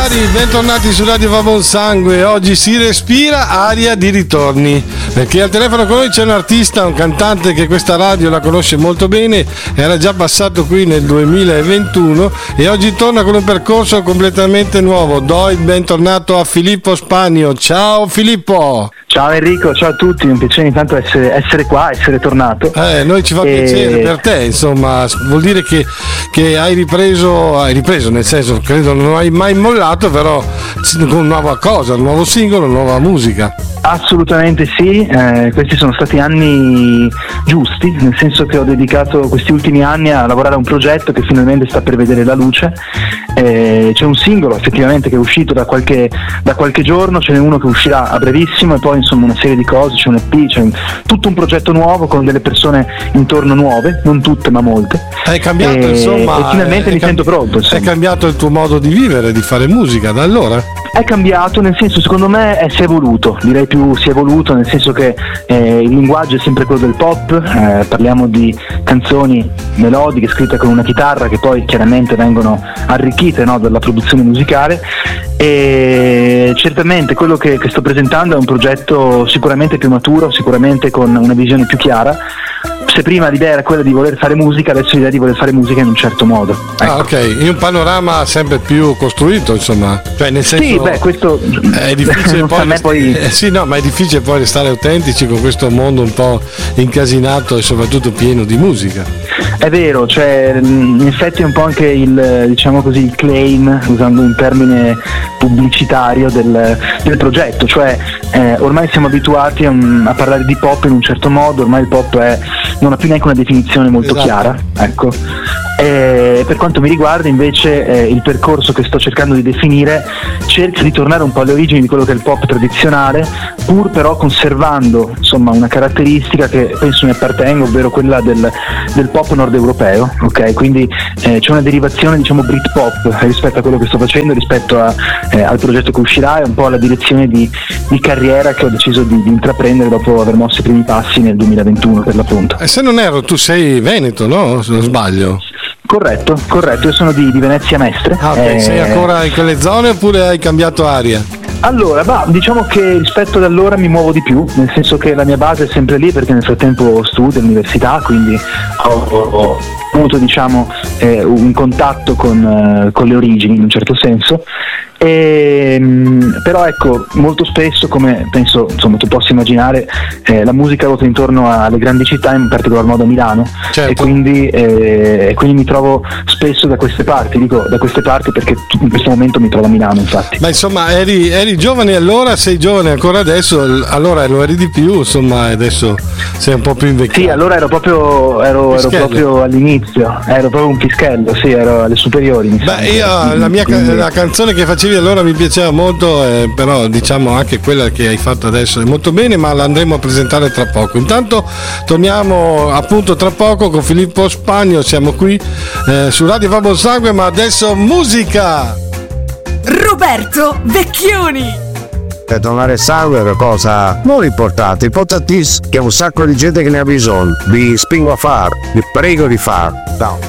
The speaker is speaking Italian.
cari, bentornati su Radio Va Buon Sangue. Oggi si respira aria di ritorni, perché al telefono con noi c'è un artista, un cantante che questa radio la conosce molto bene, era già passato qui nel 2021 e oggi torna con un percorso completamente nuovo. Do il bentornato a Filippo Spagno. Ciao Filippo! Ciao Enrico, ciao a tutti, un piacere intanto essere qua, essere tornato. Noi ci fa piacere per te, insomma, vuol dire che hai ripreso, nel senso, credo non hai mai mollato, però con nuova cosa, un nuovo singolo, nuova musica. Assolutamente sì, questi sono stati anni giusti, nel senso che ho dedicato questi ultimi anni a lavorare a un progetto che finalmente sta per vedere la luce. C'è un singolo effettivamente che è uscito da qualche giorno, ce n'è uno che uscirà a brevissimo e poi insomma una serie di cose, c'è un EP, c'è tutto un progetto nuovo con delle persone intorno nuove, non tutte ma molte. È cambiato insomma. E finalmente mi sento pronto. Insomma. È cambiato il tuo modo di vivere, di fare musica da allora? È cambiato, nel senso, secondo me si è evoluto, direi più si è evoluto, nel senso che il linguaggio è sempre quello del pop, parliamo di canzoni melodiche scritte con una chitarra che poi chiaramente vengono arricchite, no, dalla produzione musicale, e certamente quello che sto presentando è un progetto sicuramente più maturo, sicuramente con una visione più chiara. Se prima l'idea era quella di voler fare musica, adesso l'idea di voler fare musica in un certo modo. Ecco. Ah, ok, in un panorama sempre più costruito, insomma. Cioè, nel senso, sì, beh, questo è difficile poi sì, no, ma è difficile poi restare autentici con questo mondo un po' incasinato e soprattutto pieno di musica. È vero, cioè in effetti è un po' anche il, diciamo così, il claim, usando un termine pubblicitario del progetto, cioè ormai siamo abituati a parlare di pop in un certo modo, ormai il pop non ha più neanche una definizione molto chiara, ecco. Per quanto mi riguarda invece il percorso che sto cercando di definire cerca di tornare un po' alle origini di quello che è il pop tradizionale, pur però conservando insomma una caratteristica che penso mi appartenga, ovvero quella del pop nord europeo, ok? Quindi c'è una derivazione, diciamo, Britpop rispetto a quello che sto facendo, rispetto al progetto che uscirà, e un po' alla direzione di carriera che ho deciso di intraprendere dopo aver mosso i primi passi nel 2021 per l'appunto. E se non erro, tu sei veneto, no? Se non sbaglio. Corretto, io sono di Venezia Mestre. Ah, ok, sei ancora in quelle zone oppure hai cambiato aria? Allora, diciamo che rispetto ad allora mi muovo di più, nel senso che la mia base è sempre lì, perché nel frattempo studio all'università, quindi ho avuto, diciamo, un contatto con le origini in un certo senso. Però ecco, molto spesso, come penso insomma tu possa immaginare, la musica ruota intorno alle grandi città, in particolar modo a Milano. Certo. e quindi mi trovo spesso da queste parti, dico da queste parti perché in questo momento mi trovo a Milano, infatti. Ma insomma eri giovane allora, sei giovane ancora adesso, allora lo eri di più, insomma adesso sei un po' più invecchiato. Sì, allora ero proprio all'inizio, ero proprio un pischello, sì, ero alle superiori. La canzone che facevi allora mi piaceva molto, però diciamo anche quella che hai fatto adesso è molto bene, ma la andremo a presentare tra poco. Intanto torniamo appunto tra poco con Filippo Spagno, siamo qui su Radio Va Buon Sangue, ma adesso musica! Roberto Vecchioni! Per donare sangue è una cosa non importante, importantissima, che un sacco di gente che ne ha bisogno. Vi spingo a far, vi prego di far. No.